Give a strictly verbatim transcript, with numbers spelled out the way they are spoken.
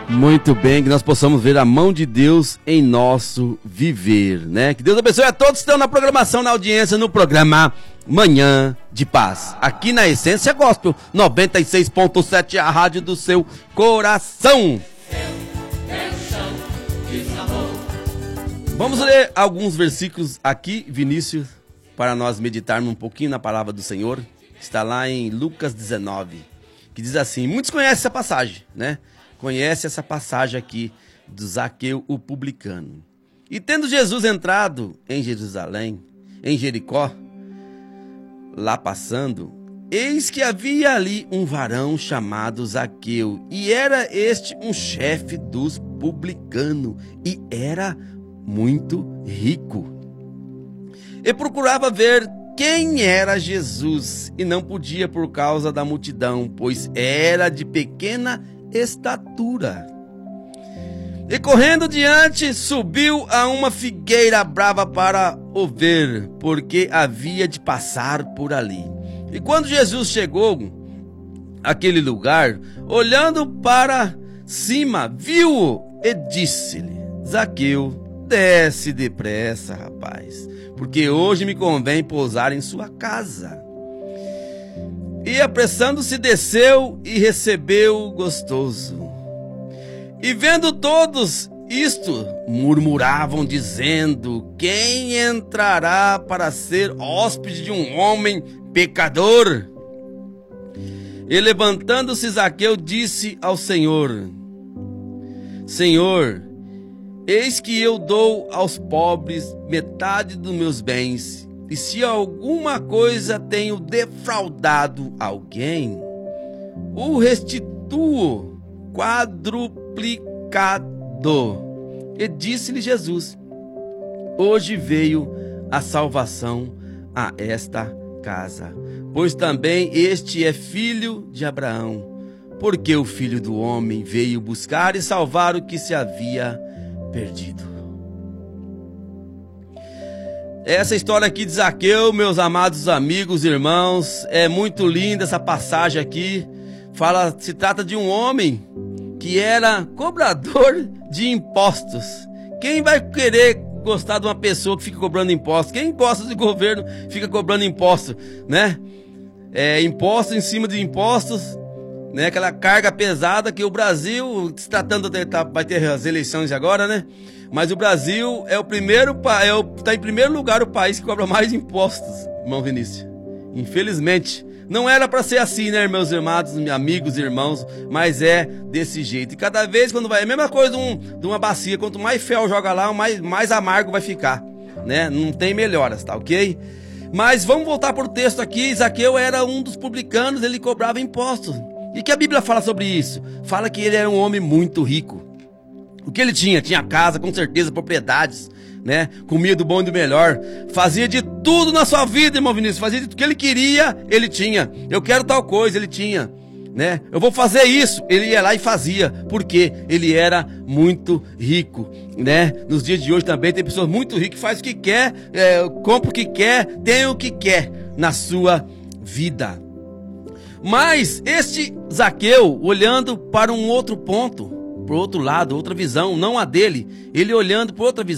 Muito bem, que nós possamos ver a mão de Deus em nosso viver, né? Que Deus abençoe a todos que estão na programação, na audiência, no programa Manhã de Paz. Aqui na Essência Gospel, noventa e seis ponto sete, a rádio do seu coração. Vamos ler alguns versículos aqui, Vinícius, para nós meditarmos um pouquinho na palavra do Senhor. Está lá em Lucas dezenove, que diz assim, muitos conhecem essa passagem, né? Conhece essa passagem aqui do Zaqueu, o publicano. E tendo Jesus entrado em Jerusalém, em Jericó, lá passando, eis que havia ali um varão chamado Zaqueu, e era este um chefe dos publicanos, e era muito rico. E procurava ver quem era Jesus, e não podia por causa da multidão, pois era de pequena estatura. E correndo diante, subiu a uma figueira brava para o ver, porque havia de passar por ali. E quando Jesus chegou àquele lugar, olhando para cima, viu-o e disse-lhe, Zaqueu, desce depressa, rapaz, porque hoje me convém pousar em sua casa. E apressando-se desceu e recebeu gostoso. E vendo todos isto, murmuravam dizendo, quem entrará para ser hóspede de um homem pecador? E levantando-se Zaqueu disse ao Senhor, Senhor, eis que eu dou aos pobres metade dos meus bens, e se alguma coisa tenho defraudado alguém, o restituo quadruplicado. E disse-lhe Jesus, hoje veio a salvação a esta casa, pois também este é filho de Abraão, porque o Filho do Homem veio buscar e salvar o que se havia perdido. Essa história aqui de Zaqueu, meus amados amigos, irmãos, é muito linda essa passagem aqui. Fala, se trata de um homem que era cobrador de impostos. Quem vai querer gostar de uma pessoa que fica cobrando impostos? Quem gosta de governo fica cobrando impostos, né? É, impostos em cima de impostos, né? Aquela carga pesada que o Brasil, se tratando de, tá, vai ter as eleições agora, né? Mas o Brasil é o primeiro, é o, tá em primeiro lugar o país que cobra mais impostos, irmão Vinícius. Infelizmente, não era para ser assim, né, meus irmãos, amigos, irmãos, mas é desse jeito. E cada vez quando vai, é a mesma coisa de, um, de uma bacia, quanto mais fel joga lá, mais, mais amargo vai ficar, né? Não tem melhoras, tá ok? Mas vamos voltar para o texto aqui. Zaqueu era um dos publicanos, ele cobrava impostos. E que a Bíblia fala sobre isso? Fala que ele era um homem muito rico. O que ele tinha? Tinha casa, com certeza, propriedades, né? Comia do bom e do melhor. Fazia de tudo na sua vida, irmão Vinícius. Fazia de tudo que ele queria, ele tinha. Eu quero tal coisa, ele tinha, né? Eu vou fazer isso, ele ia lá e fazia. Porque ele era muito rico, né? Nos dias de hoje também tem pessoas muito ricas que fazem o que quer, é, compra o que quer, tem o que quer na sua vida. Mas este Zaqueu, olhando para um outro ponto, para o outro lado, outra visão, não a dele, ele olhando para outra visão,